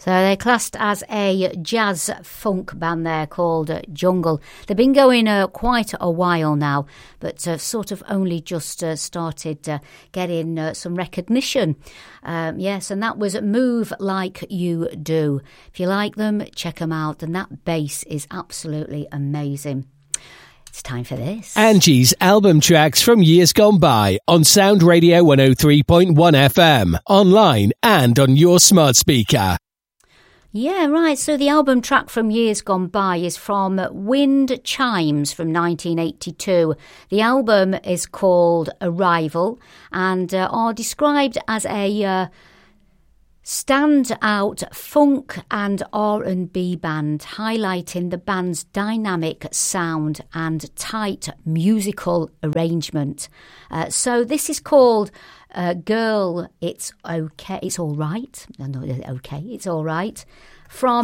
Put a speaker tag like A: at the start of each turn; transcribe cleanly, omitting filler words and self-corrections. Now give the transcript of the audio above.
A: So they're classed as a jazz funk band there called Jungle. They've been going quite a while now, but sort of only just started getting some recognition. Yes, and that was Move Like You Do. If you like them, check them out. And that bass is absolutely amazing. It's time for this.
B: Angie's album tracks from years gone by on Sound Radio 103.1 FM, online and on your smart speaker.
A: Yeah, right. So the album track from years gone by is from Wind Chimes from 1982. The album is called Arrival and are described as a stand-out funk and R&B band, highlighting the band's dynamic sound and tight musical arrangement. So this is called Girl, It's Okay, It's All Right. No, okay, It's All Right. From